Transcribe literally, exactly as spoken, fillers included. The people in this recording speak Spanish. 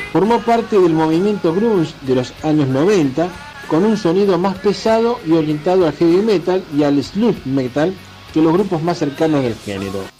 Formó parte del movimiento grunge de los años noventa, con un sonido más pesado y orientado al heavy metal y al sludge metal que los grupos más cercanos del género.